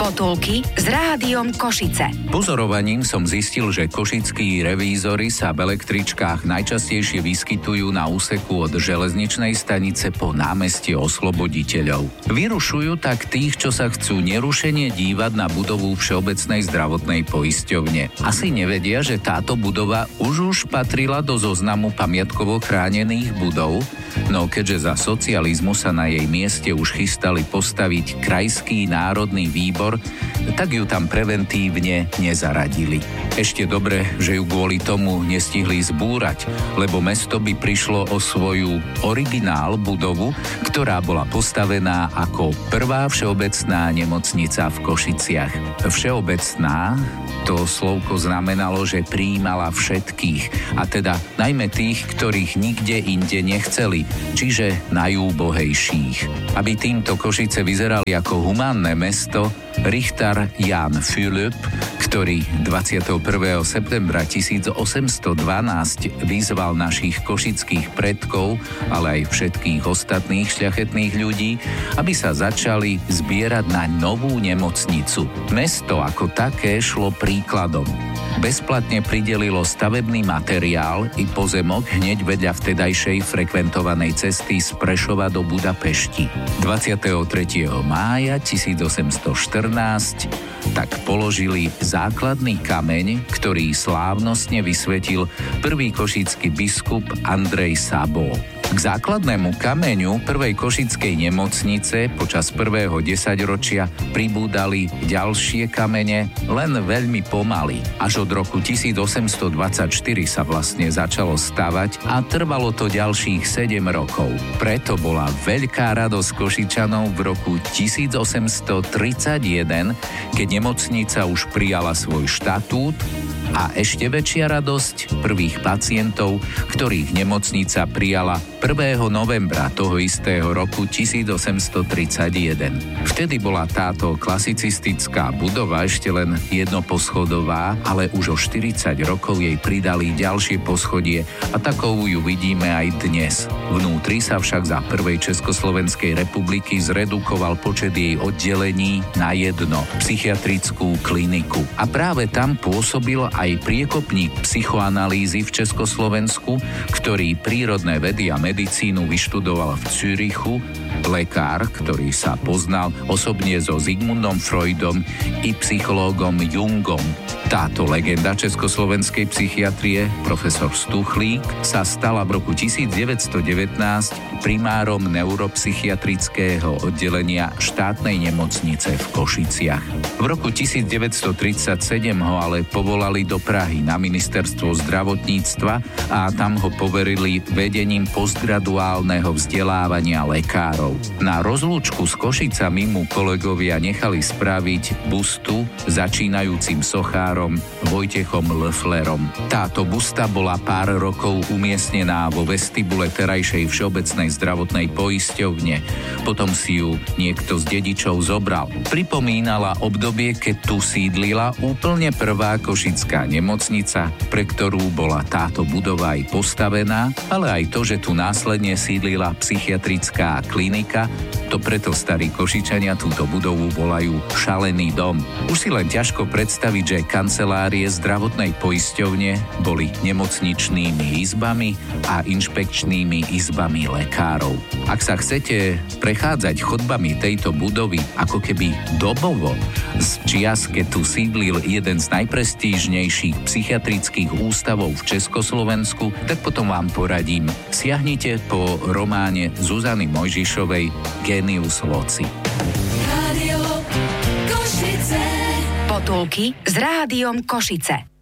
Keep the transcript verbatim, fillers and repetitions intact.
Potulky s rádiom Košice. Pozorovaním som zistil, že košickí revízori sa v električkách najčastejšie vyskytujú na úseku od železničnej stanice po námestie Osloboditeľov. Vyrušujú tak tých, čo sa chcú nerušene dívať na budovu Všeobecnej zdravotnej poisťovne. Asi nevedia, že táto budova už už patrila do zoznamu pamiatkovo chránených budov, no keďže za socializmu sa na jej mieste už chystali postaviť Krajský národný výbor, tak ju tam preventívne nezaradili. Ešte dobre, že ju kvôli tomu nestihli zbúrať, lebo mesto by prišlo o svoju originál budovu, ktorá bola postavená ako prvá všeobecná nemocnica v Košiciach. Všeobecná, to slovko znamenalo, že prijímala všetkých, a teda najmä tých, ktorých nikde inde nechceli, čiže najúbohejších. Aby týmto Košice vyzerali ako humánne mesto, Richter Jan Philipp, ktorý dvadsiateho prvého septembra tisícosemstodvanásť vyzval našich košických predkov, ale aj všetkých ostatných šľachetných ľudí, aby sa začali zbierať na novú nemocnicu. Mesto ako také šlo príkladom. Bezplatne pridelilo stavebný materiál i pozemok hneď vedľa vtedajšej frekventovanej cesty z Prešova do Budapešti. dvadsiateho tretieho mája tisícosemstoštrnásť tak položili základný kameň, ktorý slávnostne vysvetil prvý košický biskup Andrej Sabo. K základnému kameňu prvej košickej nemocnice počas prvého desaťročia pribúdali ďalšie kamene, len veľmi pomaly. Až od roku tisícosemstodvadsaťštyri sa vlastne začalo stavať a trvalo to ďalších sedem rokov. Preto bola veľká radosť Košičanov v roku tisícosemstotridsaťjeden, keď nemocnica už prijala svoj štatút, a ešte väčšia radosť prvých pacientov, ktorých nemocnica prijala prvého novembra toho istého roku tisícosemstotridsaťjeden. Vtedy bola táto klasicistická budova ešte len jednoposchodová, ale už o štyridsať rokov jej pridali ďalšie poschodie a takovú ju vidíme aj dnes. Vnútri sa však za prvej Československej republiky zredukoval počet jej oddelení na jedno, psychiatrickú kliniku. A práve tam pôsobil aj priekopník psychoanalýzy v Československu, ktorý prírodné vedy a medicínu vyštudoval v Zürichu, lekár, ktorý sa poznal osobne so Sigmundom Freudom i psychológom Jungom. Táto legenda československej psychiatrie, profesor Stuchlík, sa stala v roku devätnásťstodevätnásť primárom neuropsychiatrického oddelenia štátnej nemocnice v Košiciach. V roku devätnásťstotridsaťsedem ho ale povolali do Prahy na ministerstvo zdravotníctva a tam ho poverili vedením postgraduálneho vzdelávania lekárov. Na rozlúčku s Košicami mu kolegovia nechali spraviť bustu začínajúcim sochárom Vojtechom Löfflerom. Táto busta bola pár rokov umiestnená vo vestibule terajšej Všeobecnej zdravotnej poisťovne. Potom si ju niekto z dedičov zobral. Pripomínala obdobie, keď tu sídlila úplne prvá košická nemocnica, pre ktorú bola táto budova aj postavená, ale aj to, že tu následne sídlila psychiatrická klinika, to preto starí Košičania túto budovu volajú Šalený dom. Už si len ťažko predstaviť, že kancelárie zdravotnej poisťovne boli nemocničnými izbami a inšpekčnými izbami lekárov. Ak sa chcete prechádzať chodbami tejto budovy ako keby dobovo, z čias, keď tu sídlil jeden z najprestížnejších psychiatrických ústavov v Československu, tak potom vám poradím. Siahnite po románe Zuzany Mojžišovej Genius Loci. Rádio Košice. Potulky s rádiom Košice.